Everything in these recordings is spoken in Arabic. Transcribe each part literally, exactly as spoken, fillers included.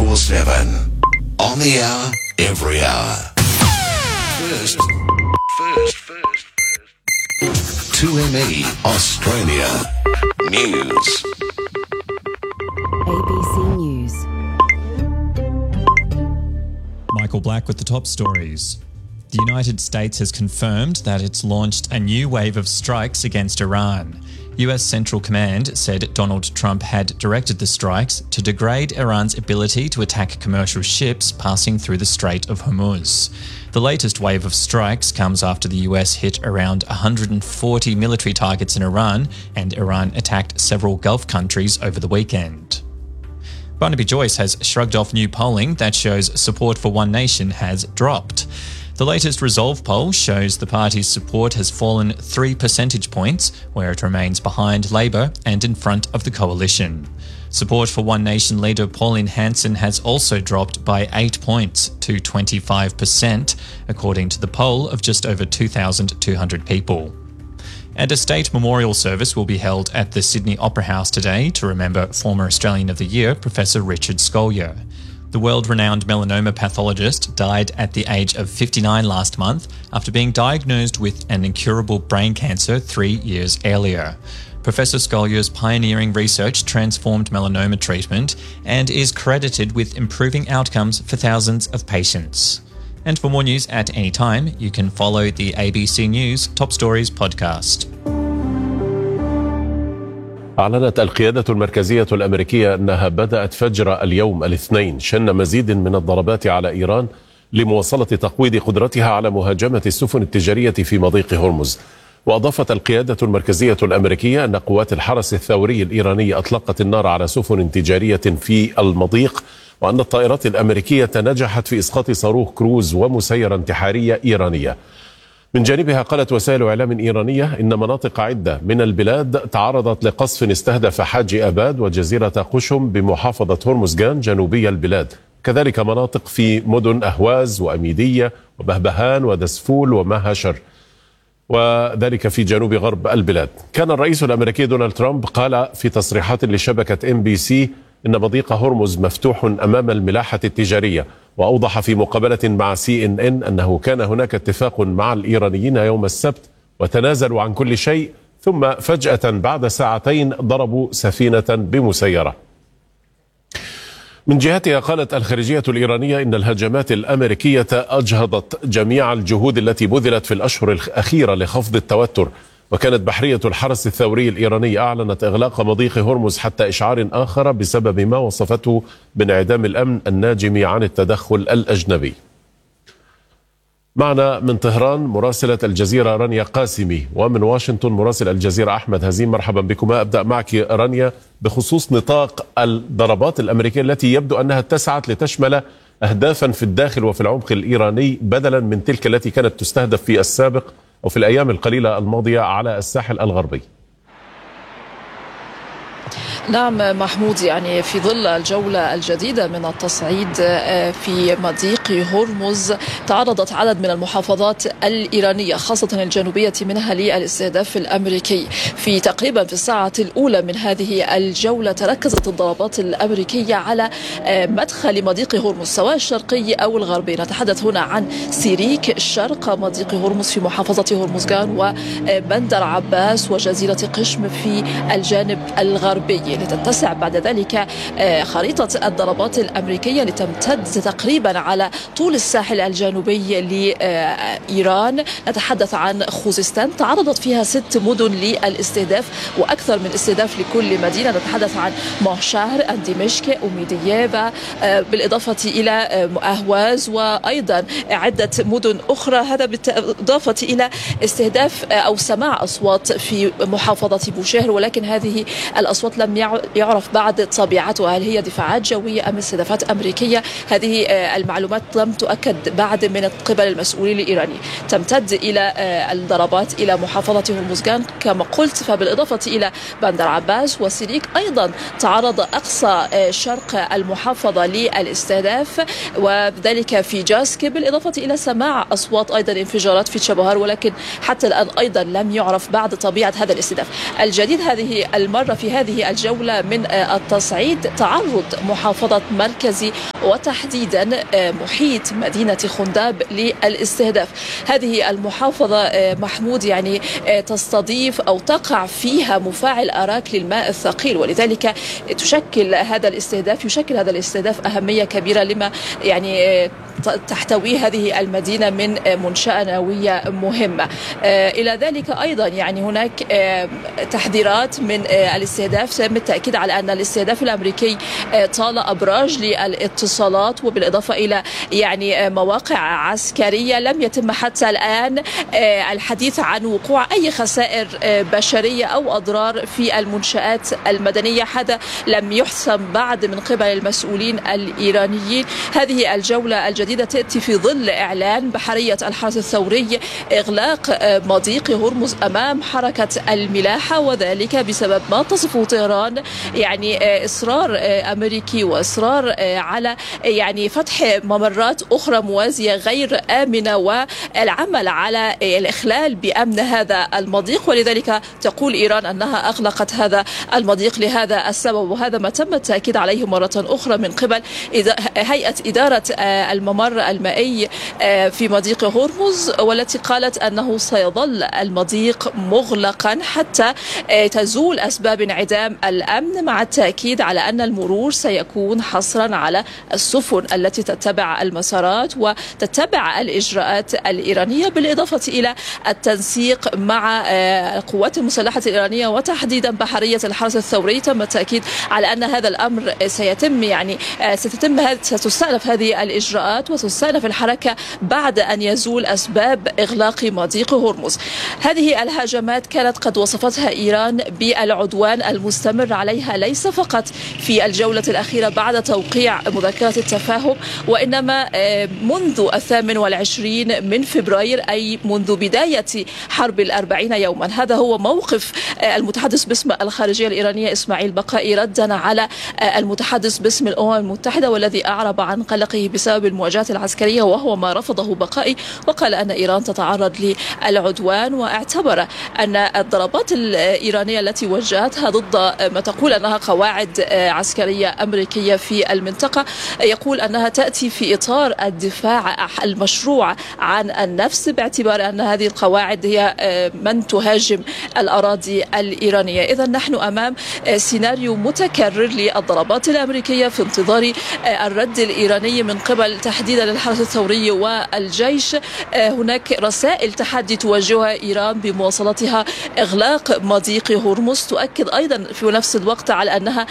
twenty-four seven. On the hour, every hour. First, first, first, first. two M E Australia News. A B C News. Michael Black with the top stories. The United States has confirmed that it's launched a new wave of strikes against Iran. U S Central Command said Donald Trump had directed the strikes to degrade Iran's ability to attack commercial ships passing through the Strait of Hormuz. The latest wave of strikes comes after the U S hit around one hundred forty military targets in Iran, and Iran attacked several Gulf countries over the weekend. Barnaby Joyce has shrugged off new polling that shows support for One Nation has dropped. The latest Resolve poll shows the party's support has fallen three percentage points, where it remains behind Labor and in front of the coalition. Support for One Nation leader Pauline Hanson has also dropped by eight points to twenty-five percent, according to the poll of just over two thousand two hundred people. And a state memorial service will be held at the Sydney Opera House today to remember former Australian of the Year, Professor Richard Scolyer. The world-renowned melanoma pathologist died at the age of fifty-nine last month after being diagnosed with an incurable brain cancer three years earlier. Professor Scolyer's pioneering research transformed melanoma treatment and is credited with improving outcomes for thousands of patients. And for more news at any time, you can follow the A B C News Top Stories podcast. أعلنت القيادة المركزية الأمريكية أنها بدأت فجر اليوم الاثنين شن مزيد من الضربات على إيران لمواصلة تقويض قدرتها على مهاجمة السفن التجارية في مضيق هرمز. وأضافت القيادة المركزية الأمريكية أن قوات الحرس الثوري الإيراني أطلقت النار على سفن تجارية في المضيق، وأن الطائرات الأمريكية نجحت في إسقاط صاروخ كروز ومسيرة انتحارية إيرانية. من جانبها قالت وسائل إعلام إيرانية إن مناطق عدة من البلاد تعرضت لقصف استهدف حاجي أباد وجزيرة قشم بمحافظة هرمزغان جنوبي البلاد، كذلك مناطق في مدن أهواز وأميدية وبهبهان ودسفول ومهشر، وذلك في جنوب غرب البلاد. كان الرئيس الأمريكي دونالد ترامب قال في تصريحات لشبكة إم بي سي إن مضيق هرمز مفتوح أمام الملاحة التجارية، وأوضح في مقابلة مع سي إن إن أنه كان هناك اتفاق مع الإيرانيين يوم السبت وتنازلوا عن كل شيء، ثم فجأة بعد ساعتين ضربوا سفينة بمسيرة. من جهتها قالت الخارجية الإيرانية إن الهجمات الأمريكية أجهضت جميع الجهود التي بذلت في الأشهر الأخيرة لخفض التوتر. وكانت بحرية الحرس الثوري الإيراني أعلنت إغلاق مضيق هرمز حتى إشعار آخر بسبب ما وصفته بانعدام الأمن الناجم عن التدخل الأجنبي. معنا من طهران مراسلة الجزيرة رانيا قاسمي، ومن واشنطن مراسل الجزيرة أحمد هزيم. مرحبا بكما. أبدأ معك رانيا بخصوص نطاق الضربات الأمريكية التي يبدو أنها اتسعت لتشمل أهدافا في الداخل وفي العمق الإيراني بدلا من تلك التي كانت تستهدف في السابق وفي الأيام القليلة الماضية على الساحل الغربي. نعم محمود، يعني في ظل الجولة الجديدة من التصعيد في مضيق هرمز تعرضت عدد من المحافظات الإيرانية خاصة الجنوبية منها للاستهداف الأمريكي. في تقريبا في الساعة الأولى من هذه الجولة تركزت الضربات الأمريكية على مدخل مضيق هرمز سواء الشرقي أو الغربي. نتحدث هنا عن سيريك شرق مضيق هرمز في محافظة هرمزغان وبندر عباس وجزيرة قشم في الجانب الغربي، لتتسع بعد ذلك خريطة الضربات الأمريكية لتمتد تقريبا على طول الساحل الجنوبي لإيران. نتحدث عن خوزستان تعرضت فيها ست مدن للاستهداف وأكثر من استهداف لكل مدينة. نتحدث عن مهشهر، دمشق، أميدية، بالإضافة إلى أهواز وأيضا عدة مدن أخرى، هذا بالإضافة إلى استهداف أو سماع أصوات في محافظة بوشهر، ولكن هذه الأصوات لم يعرف بعد طبيعتها، هل هي دفاعات جوية أم استهدافات أمريكية. هذه المعلومات لم تؤكد بعد من قبل المسؤولين الإيراني. تمتد إلى الضربات إلى محافظة هرمزغان كما قلت، فبالإضافة إلى بندر عباس وسيريك أيضا تعرض أقصى شرق المحافظة للاستهداف، وذلك في جاسك، بالإضافة إلى سماع أصوات أيضا انفجارات في تشابهار، ولكن حتى الآن أيضا لم يعرف بعد طبيعة هذا الاستهداف. الجديد هذه المرة في هذه الجولة من التصعيد تعرض محافظة مركزي وتحديدا محيط مدينة خنداب للاستهداف. هذه المحافظة محمود يعني تستضيف أو تقع فيها مفاعل أراك للماء الثقيل، ولذلك تشكل هذا الاستهداف يشكل هذا الاستهداف أهمية كبيرة لما يعني تحتوي هذه المدينة من منشأة نووية مهمة. إلى ذلك أيضا يعني هناك تحذيرات من الاستهداف تم التأكيد على أن الاستهداف الأمريكي طال أبراج للاتصالات، وبالإضافة إلى يعني مواقع عسكرية. لم يتم حتى الآن الحديث عن وقوع أي خسائر بشرية أو أضرار في المنشآت المدنية، هذا لم يحسم بعد من قبل المسؤولين الإيرانيين. هذه الجولة الجديدة تأتي في ظل إعلان بحرية الحرس الثوري إغلاق مضيق هرمز أمام حركة الملاحة، وذلك بسبب ما تصفه طهران يعني إصرار أمريكي وإصرار على يعني فتح ممرات أخرى موازية غير آمنة والعمل على الإخلال بأمن هذا المضيق. ولذلك تقول إيران أنها أغلقت هذا المضيق لهذا السبب، وهذا ما تم التأكيد عليه مرة أخرى من قبل هيئة إدارة الممر المائي في مضيق هرمز، والتي قالت أنه سيظل المضيق مغلقا حتى تزول أسباب انعدام الأمن، مع التأكيد على أن المرور سيكون حصرا على السفن التي تتبع المسارات وتتبع الإجراءات الإيرانية، بالإضافة إلى التنسيق مع القوات المسلحة الإيرانية وتحديدا بحرية الحرس الثوري. تم التأكيد على أن هذا الأمر سيتم يعني ستتم ستستأنف هذه الإجراءات وتستأنف الحركة بعد أن يزول أسباب إغلاق مضيق هرمز. هذه الهجمات كانت قد وصفتها إيران بالعدوان المستمر عليها، ليس فقط في الجولة الأخيرة بعد توقيع مذكرة التفاهم، وإنما منذ الثامن والعشرين من فبراير، أي منذ بداية حرب الأربعين يوما. هذا هو موقف المتحدث باسم الخارجية الإيرانية إسماعيل بقائي ردا على المتحدث باسم الأمم المتحدة والذي أعرب عن قلقه بسبب المواجهات العسكرية، وهو ما رفضه بقائي، وقال أن إيران تتعرض للعدوان، واعتبر أن الضربات الإيرانية التي وجهتها ضد ما تقول أنها قواعد عسكرية أمريكية في المنطقة، يقول أنها تأتي في إطار الدفاع المشروع عن النفس، باعتبار أن هذه القواعد هي من تهاجم الأراضي الإيرانية. إذا نحن أمام سيناريو متكرر للضربات الأمريكية في انتظار الرد الإيراني من قبل تحديدا الحرس الثوري والجيش. هناك رسائل تحدي توجهها إيران بمواصلتها إغلاق مضيق هرمز، تؤكد أيضا في نفس الوقت على أنها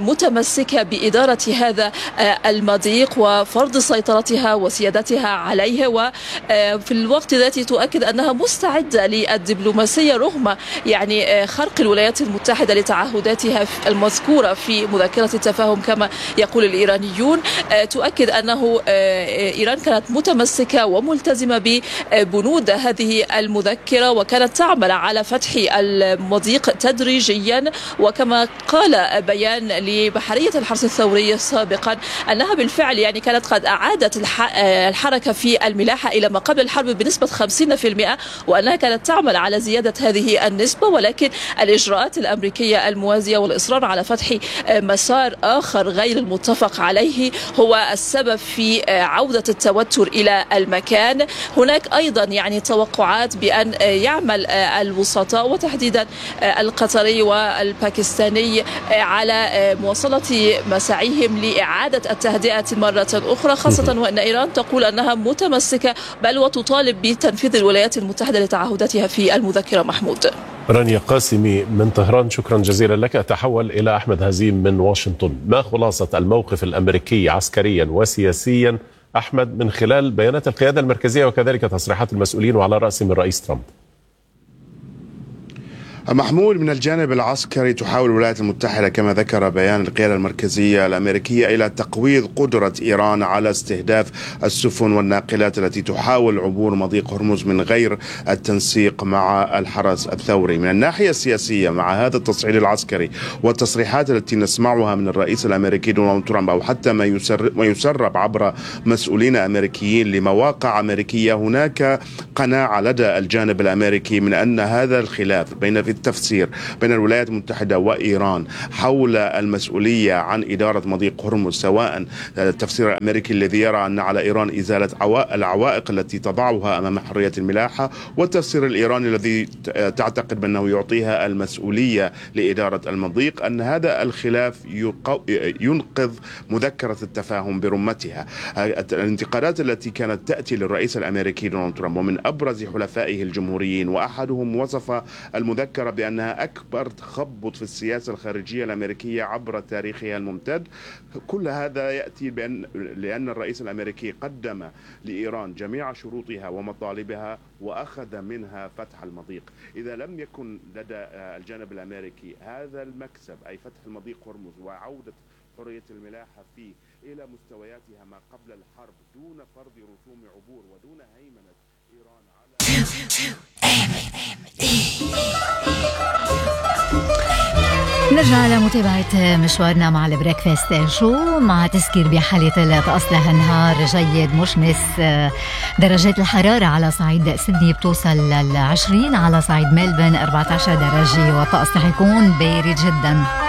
متمسكة بإدارة هذا المضيق وفرض سيطرتها وسيادتها عليه، وفي الوقت ذاته تؤكد أنها مستعدة للدبلوماسية رغم يعني خرق الولايات المتحدة لتعهداتها المذكورة في مذكرة التفاهم كما يقول الإيرانيون. تؤكد أنه إيران كانت متمسكة وملتزمة ببنود هذه المذكرة، وكانت تعمل على فتح المضيق تدريجيا، وكما قال بيان لبحرية الحرس الثوري سابقا أنها بالفعل يعني كانت قد أعادت الحركة في الملاحة إلى ما قبل الحرب بنسبة خمسين بالمئة، وأنها كانت تعمل على زيادة هذه النسبة، ولكن الإجراءات الأمريكية الموازية والإصرار على فتح مسار آخر غير المتفق عليه هو السبب في عودة التوتر إلى المكان. هناك أيضا يعني توقعات بأن يعمل الوسطاء وتحديدا القطري والباكستاني على مواصلة مساعيهم لإعادة التهدئة مرة أخرى، خاصة وأن إيران تقول أنها متمسكة بل وتطالب بتنفيذ الولايات المتحدة لتعهداتها في المذكرة. محمود. رانيا قاسمي من طهران، شكرا جزيلا لك. أتحول إلى أحمد هزيم من واشنطن. ما خلاصة الموقف الأمريكي عسكريا وسياسيا أحمد من خلال بيانات القيادة المركزية وكذلك تصريحات المسؤولين وعلى رأسهم الرئيس ترامب؟ محمود، من الجانب العسكري تحاول الولايات المتحدة كما ذكر بيان القيادة المركزية الأمريكية إلى تقويض قدرة إيران على استهداف السفن والناقلات التي تحاول عبور مضيق هرمز من غير التنسيق مع الحرس الثوري. من الناحية السياسية مع هذا التصعيد العسكري والتصريحات التي نسمعها من الرئيس الأمريكي دونالد ترامب أو حتى ما يسرب عبر مسؤولين أمريكيين لمواقع أمريكية، هناك قناعة لدى الجانب الأمريكي من أن هذا الخلاف بين التفسير بين الولايات المتحدة وإيران حول المسؤولية عن إدارة مضيق هرمز، سواء التفسير الأمريكي الذي يرى أن على إيران إزالة العوائق التي تضعها أمام حرية الملاحة، والتفسير الإيراني الذي تعتقد بأنه يعطيها المسؤولية لإدارة المضيق، أن هذا الخلاف ينقذ مذكرة التفاهم برمتها. الانتقادات التي كانت تأتي للرئيس الأمريكي دونالد ترامب ومن أبرز حلفائه الجمهوريين، وأحدهم وصف المذكرة بأنها أكبر تخبط في السياسة الخارجية الأمريكية عبر تاريخها الممتد، كل هذا يأتي بأن لأن الرئيس الأمريكي قدم لإيران جميع شروطها ومطالبها وأخذ منها فتح المضيق. إذا لم يكن لدى الجانب الأمريكي هذا المكسب، أي فتح المضيق هرمز وعودة حرية الملاحة فيه إلى مستوياتها ما قبل الحرب دون فرض رسوم عبور ودون هيمنة إيران على نرجع لمتابعة مشوارنا مع البريكفاست شو، مع تذكير بحالة الطقس لها نهار جيد مشمس. درجات الحرارة على صعيد سيدني بتوصل للعشرين، على صعيد ملبن أربعة عشر درجة، والطقس رح يكون بارد جدا.